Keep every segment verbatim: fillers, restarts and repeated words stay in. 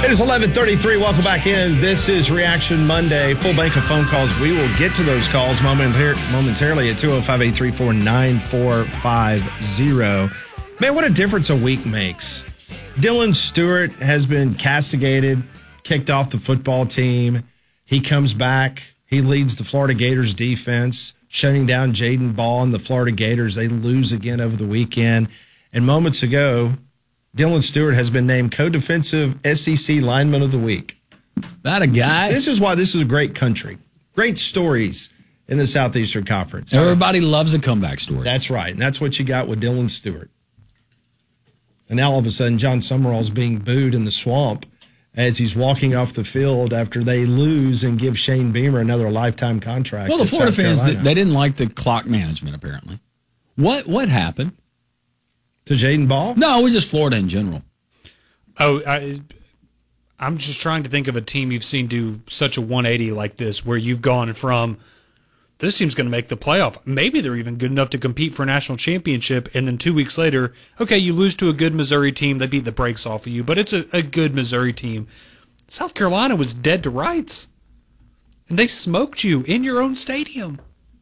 It is eleven thirty-three. Welcome back in. This is Reaction Monday. Full bank of phone calls. We will get to those calls momentar- momentarily at two oh five, eight three four, nine four five zero. Man, what a difference a week makes. Dylan Stewart has been castigated, kicked off the football team. He comes back. He leads the Florida Gators defense, shutting down Jaden Ball and the Florida Gators. They lose again over the weekend. And moments ago, Dylan Stewart has been named co-defensive S E C lineman of the week. That a guy? This is why this is a great country. Great stories in the Southeastern Conference. Everybody loves a comeback story. That's right. And that's what you got with Dylan Stewart. And now all of a sudden, John Summerall's being booed in the swamp as he's walking off the field after they lose and give Shane Beamer another lifetime contract. Well, the Florida fans, did, they didn't like the clock management, apparently. What What happened? To Jaden Ball? No, it was just Florida in general. Oh, I, I'm just trying to think of a team you've seen do such a one eighty like this, where you've gone from, this team's going to make the playoff. Maybe they're even good enough to compete for a national championship, and then two weeks later, okay, you lose to a good Missouri team. They beat the brakes off of you, but it's a, a good Missouri team. South Carolina was dead to rights, and they smoked you in your own stadium.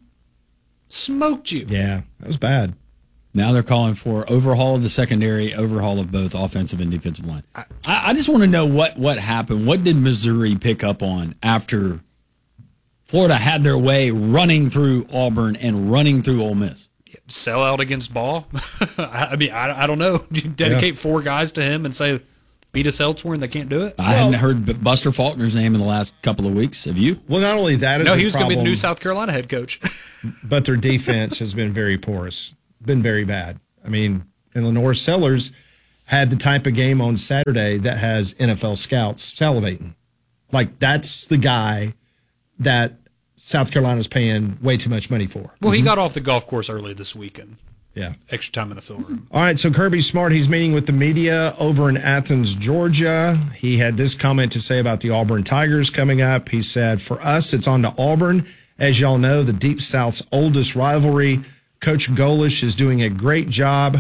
Smoked you. Yeah, that was bad. Now they're calling for overhaul of the secondary, overhaul of both offensive and defensive line. I, I just want to know what, what happened. What did Missouri pick up on after Florida had their way running through Auburn and running through Ole Miss? Sell out against Ball? I mean, I, I don't know. You dedicate yeah. four guys to him and say, beat us elsewhere and they can't do it? I well, hadn't heard Buster Faulkner's name in the last couple of weeks. Have you? Well, not only that is No, he was going to be the new South Carolina head coach. But their defense has been very porous. Been very bad. I mean, and Lenore Sellers had the type of game on Saturday that has N F L scouts salivating. Like, that's the guy that South Carolina's paying way too much money for. Well, he mm-hmm. got off the golf course early this weekend. Yeah. Extra time in the film room. All right, so Kirby Smart, he's meeting with the media over in Athens, Georgia. He had this comment to say about the Auburn Tigers coming up. He said, for us, it's on to Auburn. As y'all know, the Deep South's oldest rivalry. Coach Golish is doing a great job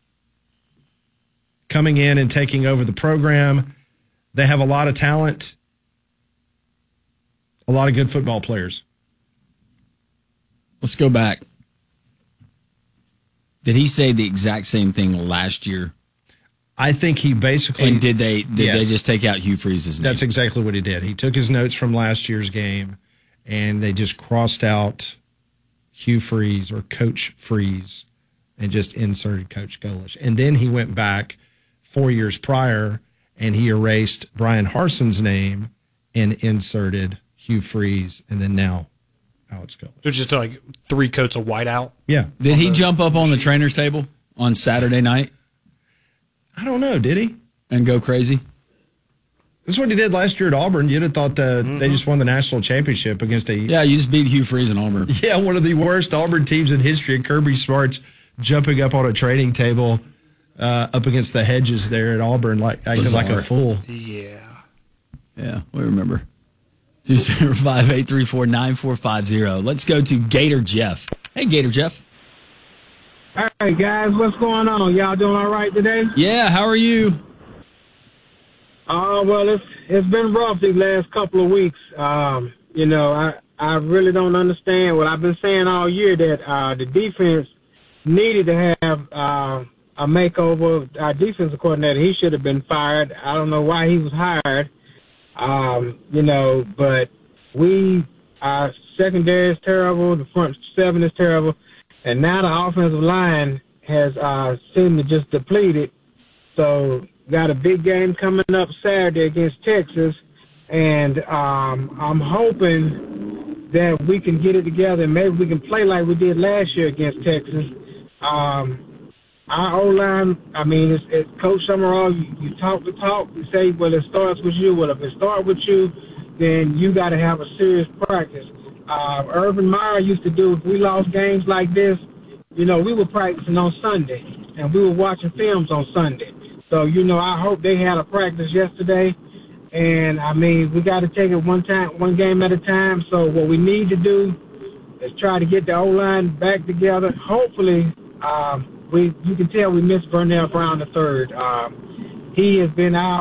coming in and taking over the program. They have a lot of talent, a lot of good football players. Let's go back. Did he say the exact same thing last year? I think he basically... And did they did yes. they just take out Hugh Freeze's name? That's exactly what he did. He took his notes from last year's game, and they just crossed out Hugh Freeze or Coach Freeze and just inserted Coach Golish. And then he went back four years prior and he erased Brian Harson's name and inserted Hugh Freeze, and then now Alex Golish. There's just like three coats of white out. Yeah. Did he jump up on the trainer's table on Saturday night? I don't know. Did he? And go crazy? This is what he did last year at Auburn. You'd have thought that mm-hmm. they just won the national championship against a... Yeah, you just beat Hugh Freeze in Auburn. Yeah, one of the worst Auburn teams in history. And Kirby Smart's jumping up on a training table uh, up against the hedges there at Auburn like, acting like a fool. Yeah. Yeah, we remember. two zero five, eight three four, nine four five zero. Let's go to Gator Jeff. Hey, Gator Jeff. All right, guys, what's going on? Y'all doing all right today? Yeah, how are you? Uh, well, it's it's been rough these last couple of weeks. Um, you know, I, I really don't understand what I've been saying all year, that uh, the defense needed to have uh, a makeover. Our defensive coordinator, he should have been fired. I don't know why he was hired, um, you know, but we, our secondary is terrible, the front seven is terrible, and now the offensive line has uh, seemed to just depleted. So got a big game coming up Saturday against Texas, and um, I'm hoping that we can get it together and maybe we can play like we did last year against Texas. Um, our O-line, I mean, it's, it's Coach Summerall, you, you talk the talk, you say, well, it starts with you. Well, if it starts with you, then you got to have a serious practice. Uh, Urban Meyer used to do, if we lost games like this, you know, we were practicing on Sunday, and we were watching films on Sunday. So, you know, I hope they had a practice yesterday. And, I mean, we got to take it one time, one game at a time. So what we need to do is try to get the O-line back together. Hopefully, um, we you can tell we missed Vernell Brown the third. Um, he has been out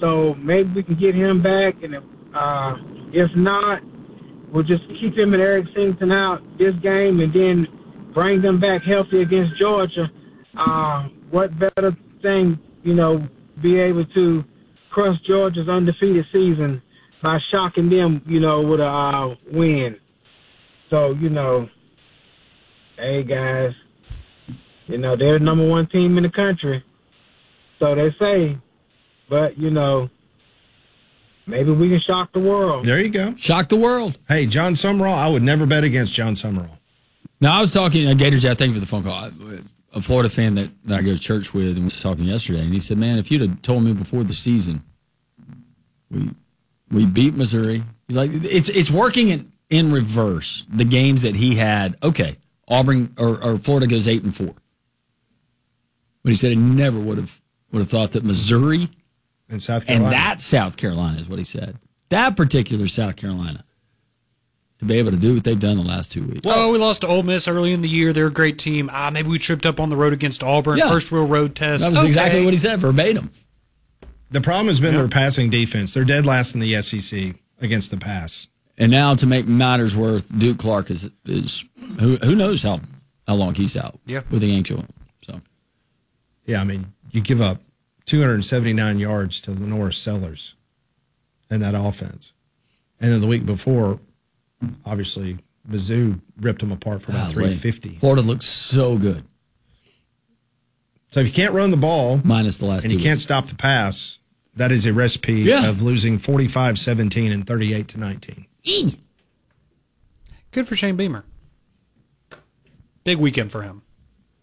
So maybe we can get him back, and if, uh, if not, we'll just keep him and Eric Singleton out this game and then bring them back healthy against Georgia. Uh, what better thing, you know, be able to crush Georgia's undefeated season by shocking them, you know, with a uh, win. So, you know, hey, guys, you know, they're the number one team in the country. So they say, but, you know, maybe we can shock the world. There you go. Shock the world. Hey, John Summerall, I would never bet against John Summerall. Now, I was talking, uh, Gator Jet, thank you for the phone call. A Florida fan that, that I go to church with and was talking yesterday, and he said, man, if you'd have told me before the season, we we beat Missouri. He's like, it's it's working in, in reverse, the games that he had. Okay, Auburn or, or Florida goes eight and four. But he said he never would have would have thought that Missouri and South Carolina. And that South Carolina is what he said. That particular South Carolina. To be able to do what they've done the last two weeks. Well, oh, we lost to Ole Miss early in the year. They're a great team. Ah, maybe we tripped up on the road against Auburn. Yeah. First real road test. That was okay. exactly what he said, verbatim. The problem has been Yeah. their passing defense. They're dead last in the S E C against the pass. And now to make matters worse, Duke Clark is is who who knows how, how long he's out Yeah. with the ankle. So Yeah, I mean, you give up two hundred seventy-nine yards to Lenore Sellers in that offense. And then the week before, obviously, Mizzou ripped them apart for about golly, three fifty. Florida looks so good, So if you can't run the ball minus the last and two you can't weeks. stop the pass, that is a recipe Yeah. of losing forty-five seventeen and thirty-eight to nineteen. Eek. Good for Shane Beamer. Big weekend for him.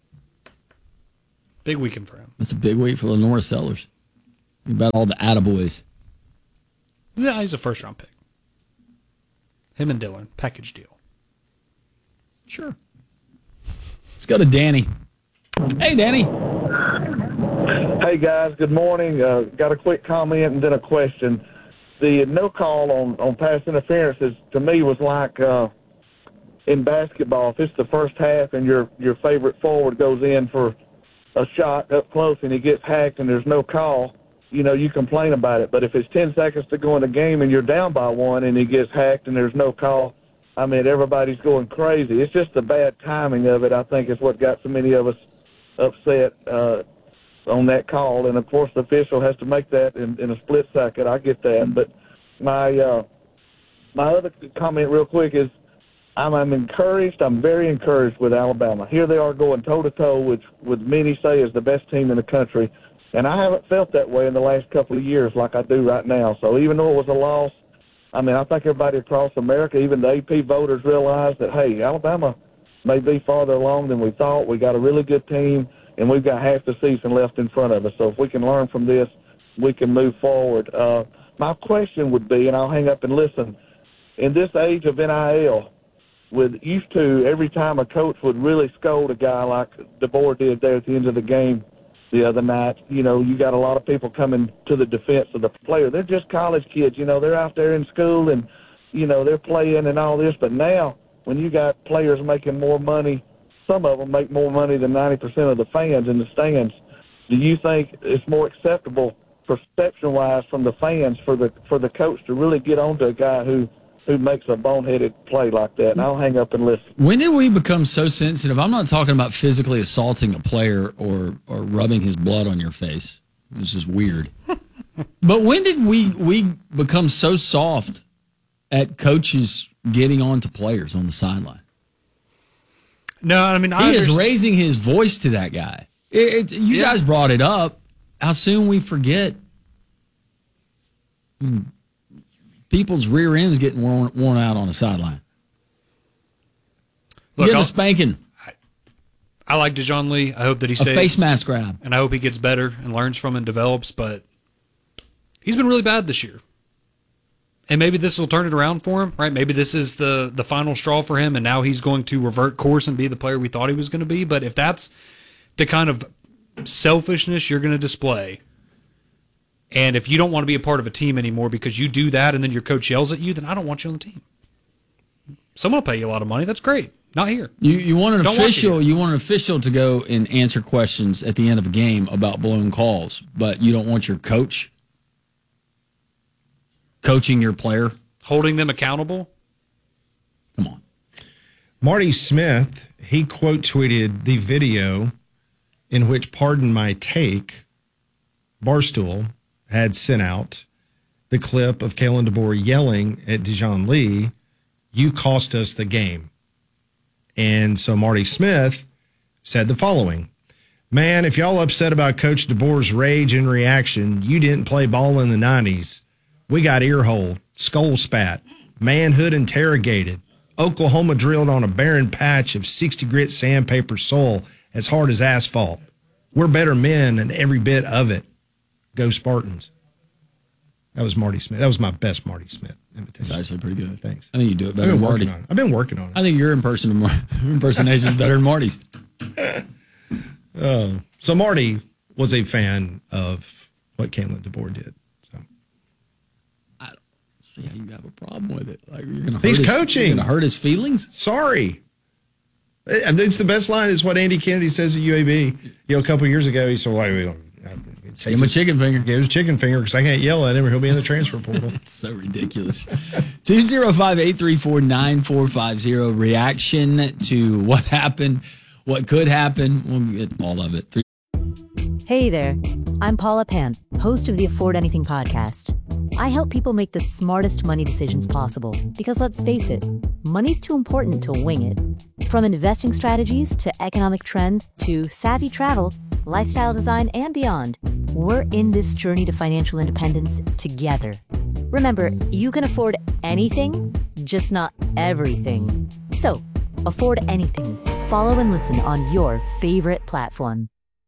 Big weekend for him. That's a big week for Lenore Sellers. Think about all the attaboys. Yeah, he's a first round pick. Him and Dillon, package deal. Sure. Let's go to Danny. Hey, Danny. Hey, guys. Good morning. Uh, got a quick comment and then a question. The no call on, on pass interference is, to me, was like uh, in basketball. If it's the first half and your, your favorite forward goes in for a shot up close and he gets hacked and there's no call, you know, you complain about it. But if it's ten seconds to go in the game and you're down by one and he gets hacked and there's no call, I mean, everybody's going crazy. It's just the bad timing of it, I think, is what got so many of us upset uh, on that call. And, of course, the official has to make that in, in a split second. I get that. But my uh, my other comment real quick is I'm, I'm encouraged. I'm very encouraged with Alabama. Here they are going toe-to-toe with, with many say is the best team in the country. And I haven't felt that way in the last couple of years like I do right now. So even though it was a loss, I mean, I think everybody across America, even the A P voters, realize that, hey, Alabama may be farther along than we thought. We got a really good team, and we've got half the season left in front of us. So if we can learn from this, we can move forward. Uh, my question would be, and I'll hang up and listen, in this age of N I L, with used to every time a coach would really scold a guy like DeBoer did there at the end of the game the other night, you know, you got a lot of people coming to the defense of the player. They're just college kids, you know, they're out there in school and, you know, they're playing and all this. But now when you got players making more money, some of them make more money than ninety percent of the fans in the stands, do you think it's more acceptable perception-wise from the fans for the for the coach to really get on to a guy who, who makes a boneheaded play like that? And I'll hang up and listen. When did we become so sensitive? I'm not talking about physically assaulting a player or, or rubbing his blood on your face. This is weird. But when did we, we become so soft at coaches getting on to players on the sideline? No, I mean, I He is understand- raising his voice to that guy. It, it, you Yeah. guys brought it up. How soon we forget hmm, people's rear ends getting worn, worn out on the sideline. Look, Getting I'll- a spanking, I like DeJohn Lee. I hope that he a stays. face mask grab. And I hope he gets better and learns from it and develops. But he's been really bad this year. And maybe this will turn it around for him, right? Maybe this is the, the final straw for him, and now he's going to revert course and be the player we thought he was going to be. But if that's the kind of selfishness you're going to display, and if you don't want to be a part of a team anymore because you do that and then your coach yells at you, then I don't want you on the team. Someone will pay you a lot of money. That's great. Not here. You you want an Don't want official. you. You want an official to go and answer questions at the end of a game about blown calls, but you don't want your coach coaching your player, holding them accountable. Come on. Marty Smith, he quote tweeted the video in which Pardon My Take, Barstool, had sent out the clip of Kalen DeBoer yelling at Dijon Lee, "You cost us the game." And so Marty Smith said the following: "Man, if y'all upset about Coach DeBoer's rage and reaction, you didn't play ball in the nineties. We got earholed, skull spat, manhood interrogated, Oklahoma drilled on a barren patch of sixty grit sandpaper soil as hard as asphalt. We're better men than every bit of it. Go Spartans." That was Marty Smith. That was my best Marty Smith invitation. It's actually pretty good. Thanks. I think you do it I've better been than working Marty. on it. I've been working on it. I think your imperson- impersonation is better than Marty's. Uh, so Marty was a fan of what Kalen DeBoer did. So I don't see how you have a problem with it. Like you're gonna hurt He's his, coaching. You're gonna hurt his feelings. Sorry. It's the best line is what Andy Kennedy says at U A B. You know, a couple of years ago, he said, "Why we don't Say him a chicken finger." Give him a chicken finger because I can't yell at him or he'll be in the transfer portal." It's so ridiculous. two oh five, eight three four, nine four five oh. Reaction to what happened, what could happen. We'll get all of it. Hey there. I'm Paula Pan, host of the Afford Anything podcast. I help people make the smartest money decisions possible because, let's face it, money's too important to wing it. From investing strategies to economic trends to savvy travel, lifestyle design, and beyond, we're in this journey to financial independence together. Remember, you can afford anything, just not everything. So, afford anything. Follow and listen on your favorite platform.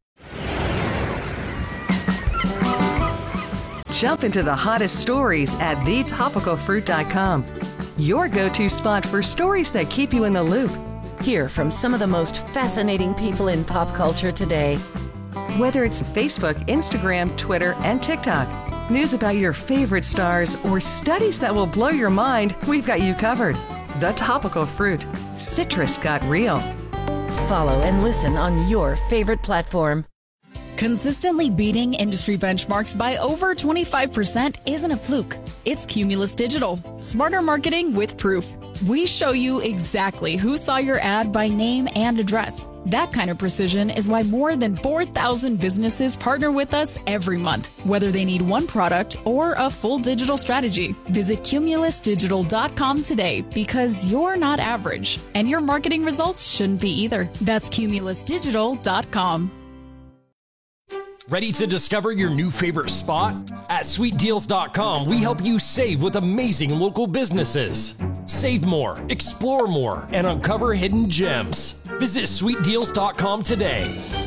Jump into the hottest stories at the topical fruit dot com. Your go-to spot for stories that keep you in the loop. Hear from some of the most fascinating people in pop culture today. Whether it's Facebook, Instagram, Twitter, and TikTok, news about your favorite stars, or studies that will blow your mind, we've got you covered. The Topical Fruit. Citrus got real. Follow and listen on your favorite platform. Consistently beating industry benchmarks by over twenty-five percent isn't a fluke. It's Cumulus Digital. Smarter marketing with proof. We show you exactly who saw your ad by name and address. That kind of precision is why more than four thousand businesses partner with us every month, whether they need one product or a full digital strategy. Visit cumulus digital dot com today because you're not average, and your marketing results shouldn't be either. That's cumulus digital dot com. Ready to discover your new favorite spot? At sweet deals dot com, we help you save with amazing local businesses. Save more, explore more, and uncover hidden gems. Visit sweet deals dot com today.